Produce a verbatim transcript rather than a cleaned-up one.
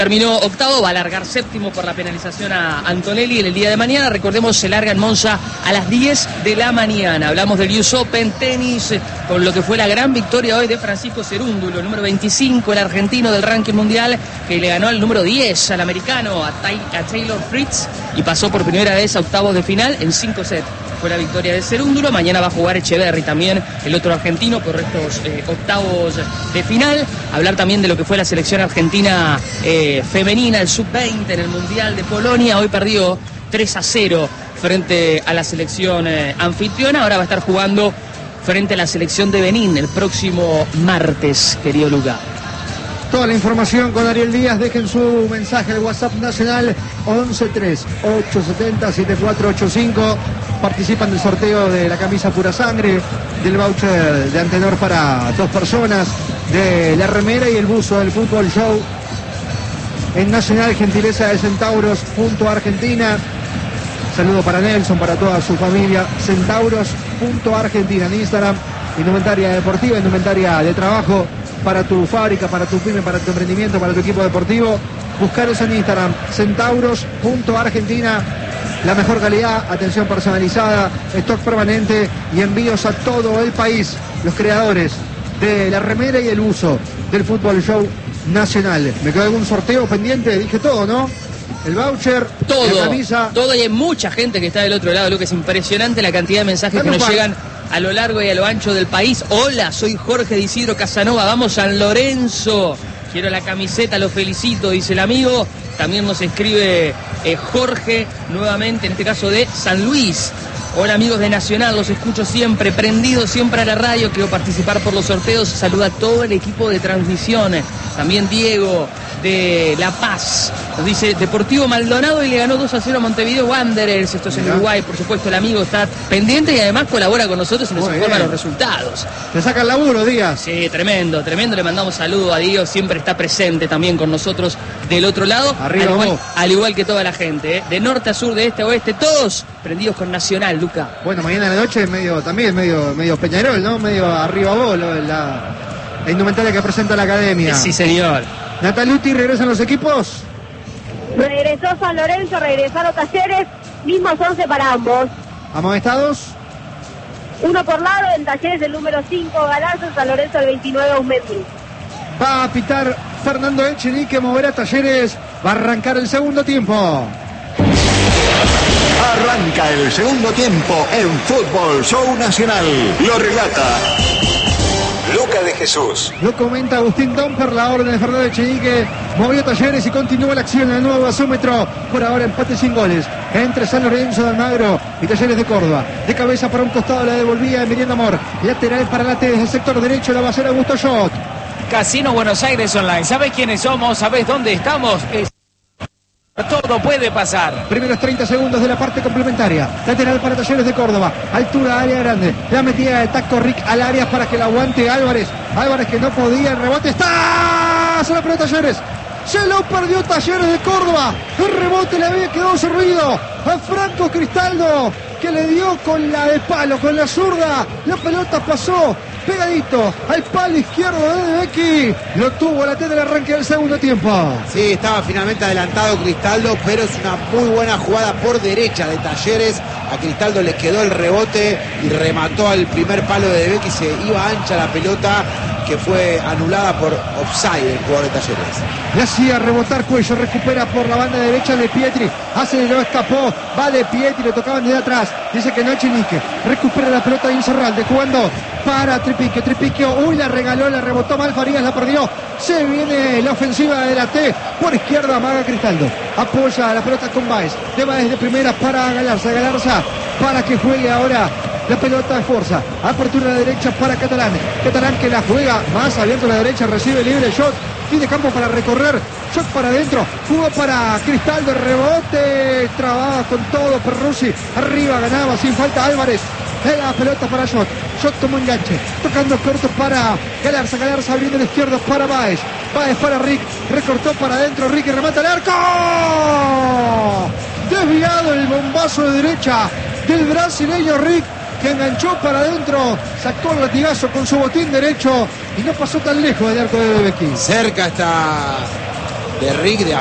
Terminó octavo, va a largar séptimo por la penalización a Antonelli en el día de mañana. Recordemos, se larga en Monza a las diez de la mañana. Hablamos del U S Open, tenis, con lo que fue la gran victoria hoy de Francisco Cerúndulo, el número veinticinco, el argentino del ranking mundial, que le ganó al número diez, al americano, a, a Taylor Fritz, y pasó por primera vez a octavos de final en cinco sets. Fue la victoria de Cerúndulo. Mañana va a jugar Echeverry también, el otro argentino, por estos eh, octavos de final. Hablar también de lo que fue la selección argentina eh, femenina, el sub veinte en el Mundial de Polonia. Hoy perdió tres a cero frente a la selección eh, anfitriona. Ahora va a estar jugando frente a la selección de Benín el próximo martes, querido Luca. Toda la información con Ariel Díaz. Dejen su mensaje al WhatsApp nacional once tres ocho siete cero siete cuatro ocho cinco. Participan del sorteo de la camisa Pura Sangre, del voucher de Antenor para dos personas, de la remera y el buzo del Fútbol Show. En Nacional, gentileza de Centauros punto Argentina. Saludo para Nelson, para toda su familia. Centauros punto Argentina en Instagram. Indumentaria deportiva, indumentaria de trabajo para tu fábrica, para tu pyme, para tu emprendimiento, para tu equipo deportivo. Buscaros en Instagram, Centauros punto Argentina. La mejor calidad, atención personalizada, stock permanente y envíos a todo el país. Los creadores de la remera y el uso del Fútbol Show Nacional. ¿Me quedó algún sorteo pendiente? Dije todo, ¿no? El voucher, todo, la camisa. Todo, y hay mucha gente que está del otro lado, lo que es impresionante la cantidad de mensajes Dame que nos llegan a lo largo y a lo ancho del país. Hola, soy Jorge de Isidro Casanova, vamos San Lorenzo. Quiero la camiseta, lo felicito, dice el amigo. También nos escribe eh, Jorge, nuevamente, en este caso de San Luis. Hola amigos de Nacional, los escucho siempre, prendido siempre a la radio, quiero participar por los sorteos. Saluda a todo el equipo de transmisiones. También Diego de La Paz nos dice Deportivo Maldonado y le ganó dos a cero a Montevideo Wanderers. Esto es en Uruguay, por supuesto el amigo está pendiente y además colabora con nosotros y nos Muy informa bien. los resultados. Te saca el laburo, Díaz. Sí, tremendo, tremendo. Le mandamos saludos a Diego, siempre está presente también con nosotros del otro lado. Arriba al, igual, vos. al igual que toda la gente, ¿eh? De norte a sur, de este a oeste, todos prendidos con Nacional, Luca. Bueno, mañana en la noche medio, también medio, medio Peñarol, ¿no? Medio arriba vos, la, la indumentaria que presenta la academia. Sí, señor. Nataluti, ¿regresan los equipos? Regresó San Lorenzo, regresaron Talleres, mismos once para ambos. ¿Amonestados? Uno por lado, en Talleres el número cinco, Galarza, San Lorenzo el veintinueve, Aumetti. Va a pitar Fernando Echenique, moverá Talleres, va a arrancar el segundo tiempo. Arranca el segundo tiempo en Fútbol Show Nacional. Lo relata Luca de Jesús. Lo comenta Agustín Domper, la orden de Fernando Echenique. Movió Talleres y continúa la acción en el nuevo gasómetro. Por ahora empate sin goles entre San Lorenzo de Almagro y Talleres de Córdoba. De cabeza para un costado la devolvía Emiliano Amor. Lateral para la T desde el sector derecho, la va a hacer Augusto Schott. Casino Buenos Aires Online. ¿Sabés quiénes somos? ¿Sabés dónde estamos? Es... Todo puede pasar. Primeros treinta segundos de la parte complementaria. Lateral para Talleres de Córdoba. Altura, área grande. La metida de Taco Rick al área para que la aguante Álvarez. Álvarez que no podía. El rebote está. Se la perdió Talleres. Se lo perdió Talleres de Córdoba. El rebote le había quedado servido a Franco Cristaldo, que le dio con la de palo, con la zurda. La pelota pasó pegadito al palo izquierdo de Becky. Lo tuvo la T del arranque del segundo tiempo. Sí, estaba finalmente adelantado Cristaldo, pero es una muy buena jugada por derecha de Talleres. A Cristaldo le quedó el rebote y remató al primer palo de Becky. Se iba ancha la pelota, que fue anulada por offside del jugador de Talleres. Le hacía rebotar Cuello, recupera por la banda derecha de Pietri, hace, lo escapó, va de Pietri, lo tocaban desde atrás, dice que no Echenique, recupera la pelota de Incerralde, jugando para Tripiquio, Tripiquio, uy, la regaló, la rebotó mal, Farías la perdió, se viene la ofensiva de la T, por izquierda amaga Cristaldo, apoya la pelota con Báez, de Báez de primera para Galarza, Galarza para que juegue ahora la pelota de fuerza, apertura a la derecha para Catalán, Catalán que la juega más abierto a la derecha, recibe libre, shot, tiene campo para recorrer, shot para adentro, jugó para Cristaldo, rebote, trababa con todo Perruzzi, arriba ganaba sin falta Álvarez, la pelota para Shot, Shot tomó enganche, tocando corto para Galarza, Galarza abriendo la izquierda para Báez, Báez para Rick, recortó para adentro, Rick y remata el arco, desviado el bombazo de derecha del brasileño Rick, que enganchó para adentro, sacó el latigazo con su botín derecho y no pasó tan lejos del arco de Becky. Cerca está de Rick, de